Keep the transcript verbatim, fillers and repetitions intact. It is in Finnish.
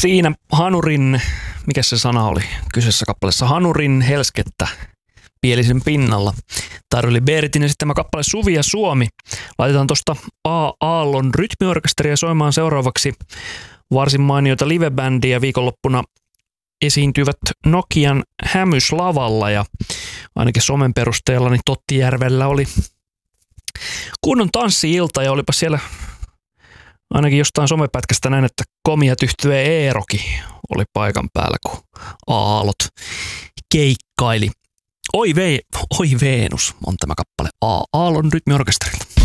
Siinä Hanurin, mikä se sana oli kyseessä kappaleessa, Hanurin helskettä Pielisen pinnalla. Tarvili Beeritin esittämä kappale Suvi ja Suomi. Laitetaan tuosta A. Aallon rytmiorkesteria soimaan seuraavaksi varsin mainiota livebändiä. Viikonloppuna esiintyvät Nokian Hämyslavalla ja ainakin somen perusteella niin Tottijärvellä oli kunnon tanssi-ilta ja olipa siellä ainakin jostain somepätkästä näin, että Komiat yhtye Eerokin oli paikan päällä, kun Aallot keikkaili. Oi, ve, oi Venus on tämä kappale A. Aallon rytmiorkesterilta.